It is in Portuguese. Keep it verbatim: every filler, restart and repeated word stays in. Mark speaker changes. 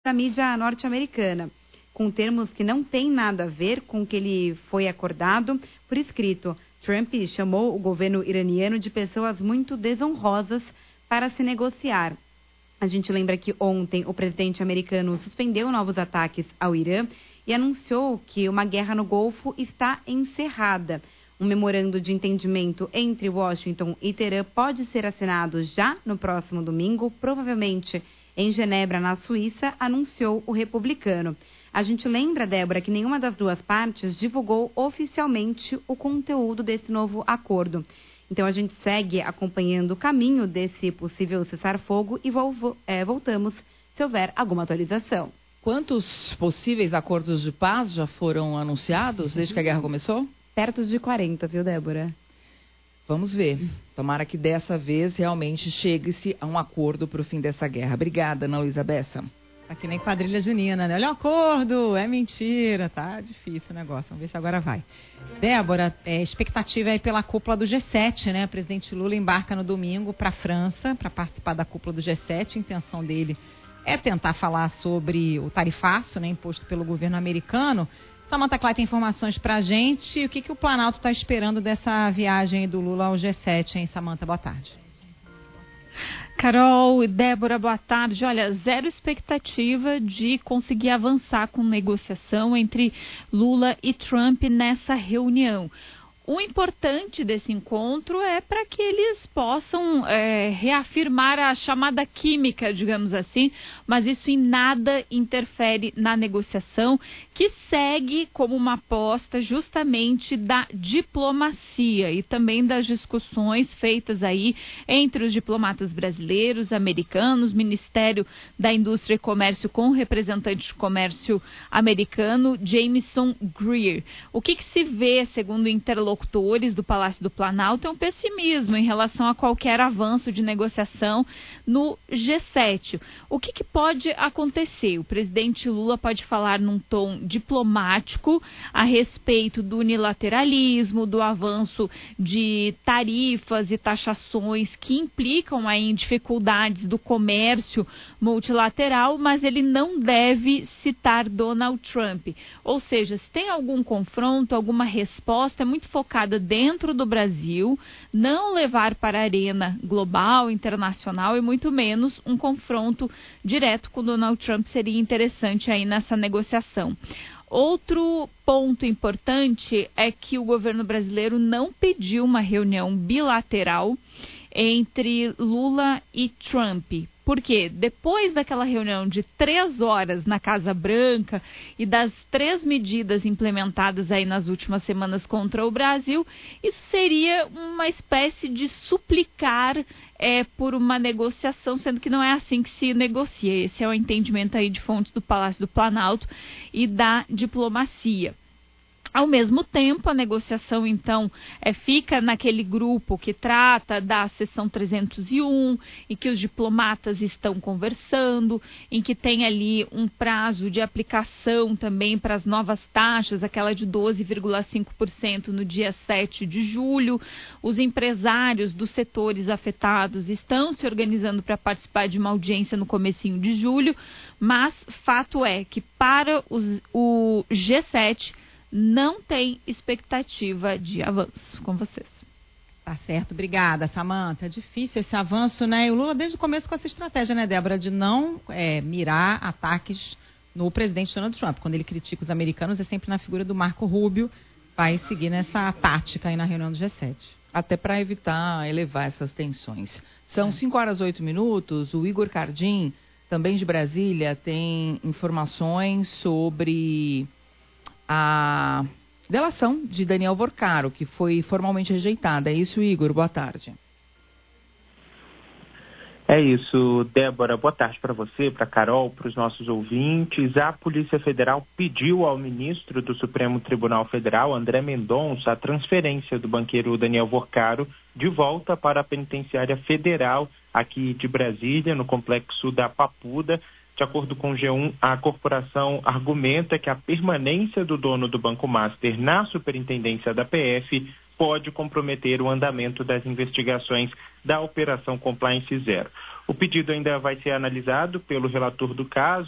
Speaker 1: da mídia norte-americana, com termos que não têm nada a ver com o que ele foi acordado por escrito. Trump chamou o governo iraniano de pessoas muito desonrosas para se negociar. A gente lembra que ontem o presidente americano suspendeu novos ataques ao Irã e anunciou que uma guerra no Golfo está encerrada. Um memorando de entendimento entre Washington e Teherã pode ser assinado já no próximo domingo, provavelmente em Genebra, na Suíça, anunciou o republicano. A gente lembra, Débora, que nenhuma das duas partes divulgou oficialmente o conteúdo desse novo acordo. Então, a gente segue acompanhando o caminho desse possível cessar-fogo e vo- é, voltamos se houver alguma atualização.
Speaker 2: Quantos possíveis acordos de paz já foram anunciados desde que a guerra começou?
Speaker 1: Perto de quarenta, viu, Débora?
Speaker 2: Vamos ver. Tomara que dessa vez realmente chegue-se a um acordo para o fim dessa guerra. Obrigada, Ana Luísa Bessa.
Speaker 3: Tá que nem quadrilha junina, né? Olha o acordo, é mentira, tá difícil o negócio, vamos ver se agora vai. Débora, é, expectativa aí pela cúpula do G sete, né? O presidente Lula embarca no domingo para a França para participar da cúpula do G sete. A intenção dele é tentar falar sobre o tarifaço, né, imposto pelo governo americano. Samanta Klein tem informações pra gente. O que, que o Planalto está esperando dessa viagem do Lula ao G sete, hein, Samanta? Boa tarde.
Speaker 4: Carol e Débora, boa tarde. Olha, zero expectativa de conseguir avançar com negociação entre Lula e Trump nessa reunião. O importante desse encontro é para que eles possam é, reafirmar a chamada química, digamos assim, mas isso em nada interfere na negociação, que segue como uma aposta justamente da diplomacia e também das discussões feitas aí entre os diplomatas brasileiros, americanos, Ministério da Indústria e Comércio com o representante de comércio americano, Jamieson Greer. O que, que se vê, segundo o interlocutores do Palácio do Planalto, é um pessimismo em relação a qualquer avanço de negociação no G sete. O que, que pode acontecer? O presidente Lula pode falar num tom diplomático a respeito do unilateralismo, do avanço de tarifas e taxações que implicam aí em dificuldades do comércio multilateral, mas ele não deve citar Donald Trump. Ou seja, se tem algum confronto, alguma resposta, é muito focada dentro do Brasil, não levar para a arena global, internacional e muito menos um confronto direto com Donald Trump seria interessante aí nessa negociação. Outro ponto importante é que o governo brasileiro não pediu uma reunião bilateral entre Lula e Trump. Porque depois daquela reunião de três horas na Casa Branca e das três medidas implementadas aí nas últimas semanas contra o Brasil, isso seria uma espécie de suplicar é, por uma negociação, sendo que não é assim que se negocia. Esse é o entendimento aí de fontes do Palácio do Planalto e da diplomacia. Ao mesmo tempo, a negociação, então, é, fica naquele grupo que trata da seção trezentos e um, em que os diplomatas estão conversando, em que tem ali um prazo de aplicação também para as novas taxas, aquela de doze vírgula cinco por cento no dia sete de julho. Os empresários dos setores afetados estão se organizando para participar de uma audiência no comecinho de julho, mas fato é que para os, o G sete não tem expectativa de avanço. Com vocês.
Speaker 3: Tá certo, obrigada, Samanta. É difícil esse avanço, né? E o Lula desde o começo com essa estratégia, né, Débora, de não é, mirar ataques no presidente Donald Trump. Quando ele critica os americanos, é sempre na figura do Marco Rubio, vai seguir nessa tática aí na reunião do G sete.
Speaker 2: Até para evitar elevar essas tensões. São cinco horas e oito minutos. O Igor Cardim, também de Brasília, tem informações sobre a delação de Daniel Vorcaro, que foi formalmente rejeitada. É isso, Igor? Boa tarde.
Speaker 5: É isso, Débora. Boa tarde para você, para a Carol, para os nossos ouvintes. A Polícia Federal pediu ao ministro do Supremo Tribunal Federal, André Mendonça, a transferência do banqueiro Daniel Vorcaro de volta para a penitenciária federal aqui de Brasília, no complexo da Papuda. De acordo com o G um, a corporação argumenta que a permanência do dono do Banco Master na superintendência da P F pode comprometer o andamento das investigações da Operação Compliance Zero. O pedido ainda vai ser analisado pelo relator do caso,